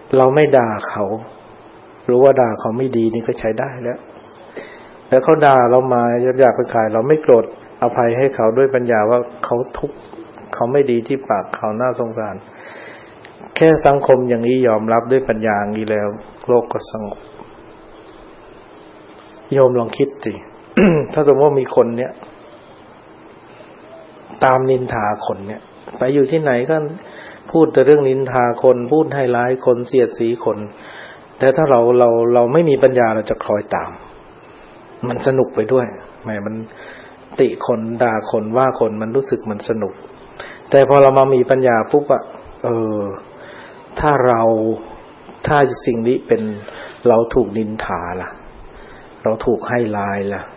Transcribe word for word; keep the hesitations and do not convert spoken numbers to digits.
เราไม่ด่าเขารู้ว่าด่าเขาไม่ดีนี่ก็ใช้ได้แล้วแล้วเขาด่าเรามาอยากไปขายเราไม่โกรธอภัยให้เขาด้วยปัญญาว่าเขาทุกข์เขาไม่ดีที่ปากเขาน่าสงสารแค่สังคมอย่างนี้ยอมรับด้วยปัญญาอย่างนี้แล้วโลกก็สงบโยมลองคิดสิ ถ้าสมมติว่ามีคนเนี้ยตามนินทาคนเนี่ยไปอยู่ที่ไหนก็พูดแต่เรื่องนินทาคนพูดให้ร้ายคนเสียดสีคนแต่ถ้าเราเราเราไม่มีปัญญาเราจะคล้อยตามมันสนุกไปด้วยแหมมันติคนด่าคนว่าคนมันรู้สึกมันสนุกแต่พอเรามามีปัญญาปุ๊บอะเออถ้าเราถ้าสิ่งนี้เป็นเราถูกนินทาล่ะเราถูกให้ร้ายล่ะ